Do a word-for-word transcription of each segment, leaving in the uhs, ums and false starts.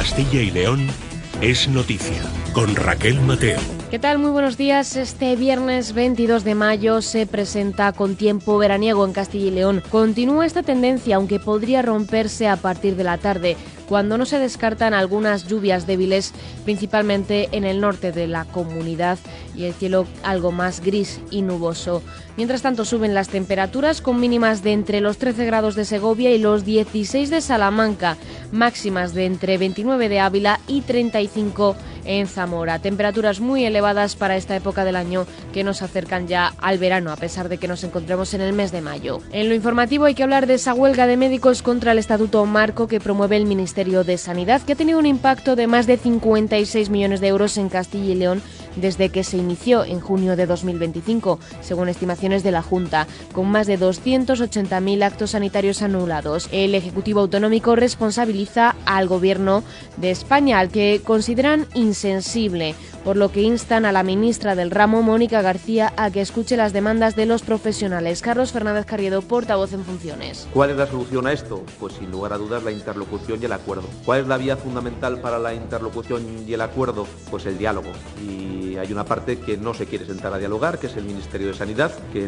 Castilla y León es noticia, con Raquel Mateo. ¿Qué tal? Muy buenos días. Este viernes veintidós de mayo se presenta con tiempo veraniego en Castilla y León. Continúa esta tendencia, aunque podría romperse a partir de la tarde, cuando no se descartan algunas lluvias débiles, principalmente en el norte de la comunidad, y el cielo algo más gris y nuboso. Mientras tanto, suben las temperaturas, con mínimas de entre los trece grados de Segovia y los dieciséis de Salamanca, máximas de entre veintinueve de Ávila y treinta y cinco en Zamora. Temperaturas muy elevadas para esta época del año, que nos acercan ya al verano, a pesar de que nos encontremos en el mes de mayo. En lo informativo hay que hablar de esa huelga de médicos contra el Estatuto Marco que promueve el Ministerio de Sanidad, que ha tenido un impacto de más de cincuenta y seis millones de euros en Castilla y León desde que se inició en junio de dos mil veinticinco, según estimaciones de la Junta, con más de doscientos ochenta mil actos sanitarios anulados. El Ejecutivo Autonómico responsabiliza al Gobierno de España, al que consideran insensible, por lo que instan a la ministra del ramo, Mónica García, a que escuche las demandas de los profesionales. Carlos Fernández Carriedo, portavoz en funciones. ¿Cuál es la solución a esto? Pues sin lugar a dudas la interlocución y el acuerdo. ¿Cuál es la vía fundamental para la interlocución y el acuerdo? Pues el diálogo. Y hay una parte que no se quiere sentar a dialogar, que es el Ministerio de Sanidad, que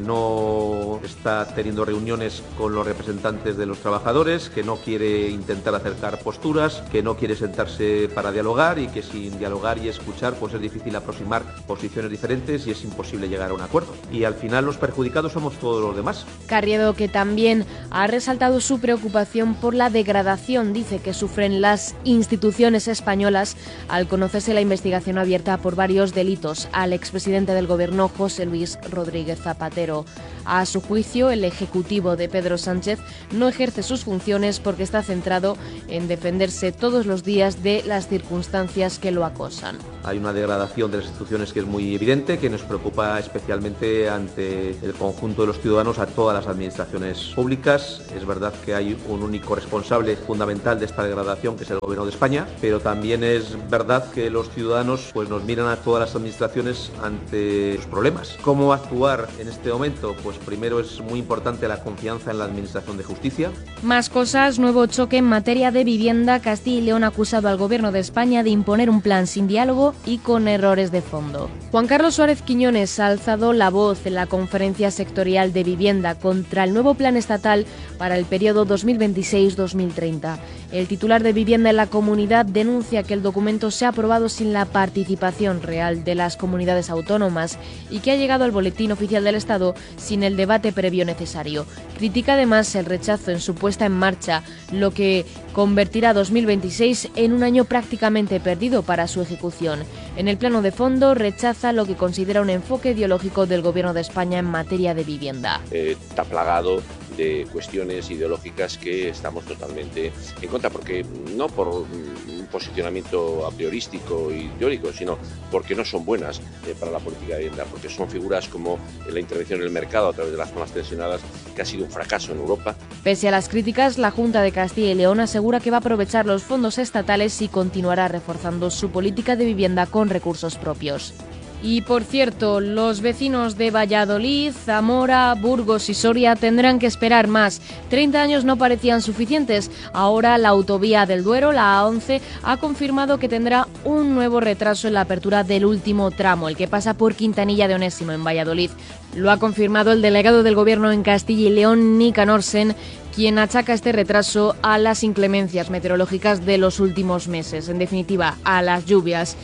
no está teniendo reuniones con los representantes de los trabajadores, que no quiere intentar acercar posturas, que no quiere sentarse para dialogar y que sin dialogar y escuchar pues es difícil aproximar posiciones diferentes y es imposible llegar a un acuerdo. Y al final los perjudicados somos todos los demás. Carriedo, que también ha resaltado su preocupación por la degradación, dice, que sufren las instituciones españolas al conocerse la investigación abierta por varios delitos al expresidente del Gobierno, José Luis Rodríguez Zapatero. A su juicio, el Ejecutivo de Pedro Sánchez no ejerce sus funciones porque está centrado en defenderse todos los días de las circunstancias que lo acosan. Hay una degradación de las instituciones que es muy evidente, que nos preocupa especialmente ante el conjunto de los ciudadanos, a todas las administraciones públicas. Es verdad que hay un único responsable fundamental de esta degradación, que es el Gobierno de España, pero también es verdad que los ciudadanos pues, nos miran a todas las administraciones ante los problemas. ¿Cómo actuar en este momento? Pues primero es muy importante la confianza en la Administración de Justicia. Más cosas. Nuevo choque en materia de vivienda. Castilla y León ha acusado al Gobierno de España de imponer un plan sin diálogo y con errores de fondo. Juan Carlos Suárez Quiñones ha alzado la voz en la Conferencia Sectorial de Vivienda contra el nuevo plan estatal para el periodo dos mil veintiséis dos mil treinta. El titular de Vivienda en la comunidad denuncia que el documento se ha aprobado sin la participación real de las comunidades autónomas y que ha llegado al Boletín Oficial del Estado sin el debate previo necesario. Critica además el rechazo en su puesta en marcha, lo que convertirá dos mil veintiséis en un año prácticamente perdido para su ejecución. En el plano de fondo, rechaza lo que considera un enfoque ideológico del Gobierno de España en materia de vivienda. Eh, está plagado de cuestiones ideológicas que estamos totalmente en contra, porque no por un posicionamiento a priorístico y teórico, sino porque no son buenas eh, para la política de vivienda, porque son figuras como la intervención en el mercado a través de las zonas tensionadas, que ha sido un fracaso en Europa. Pese a las críticas, la Junta de Castilla y León asegura que va a aprovechar los fondos estatales y continuará reforzando su política de vivienda con recursos propios. Y por cierto, los vecinos de Valladolid, Zamora, Burgos y Soria tendrán que esperar más. treinta años no parecían suficientes. Ahora la autovía del Duero, la A once, ha confirmado que tendrá un nuevo retraso en la apertura del último tramo, el que pasa por Quintanilla de Onésimo, en Valladolid. Lo ha confirmado el delegado del Gobierno en Castilla y León, Nicanor Sen, quien achaca este retraso a las inclemencias meteorológicas de los últimos meses. En definitiva, a las lluvias.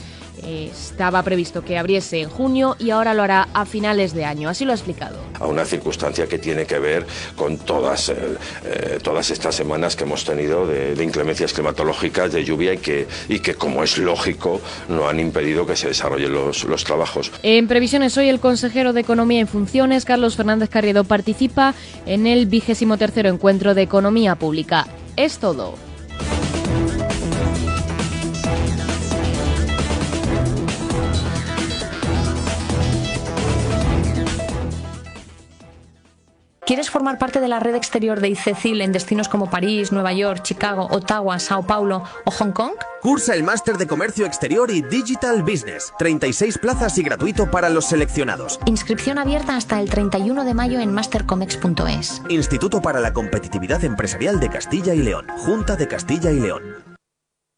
Estaba previsto que abriese en junio y ahora lo hará a finales de año, así lo ha explicado. A una circunstancia que tiene que ver con todas, eh, eh, todas estas semanas que hemos tenido de, de inclemencias climatológicas, de lluvia y que, y que, como es lógico, no han impedido que se desarrollen los, los trabajos. En previsiones, hoy el consejero de Economía en funciones, Carlos Fernández Carriedo, participa en el vigésimo tercero encuentro de Economía Pública. Es todo. ¿Quieres formar parte de la red exterior de ICECIL en destinos como París, Nueva York, Chicago, Ottawa, Sao Paulo o Hong Kong? Cursa el máster de Comercio Exterior y Digital Business. treinta y seis plazas y gratuito para los seleccionados. Inscripción abierta hasta el treinta y uno de mayo en mastercomex punto es. Instituto para la Competitividad Empresarial de Castilla y León. Junta de Castilla y León.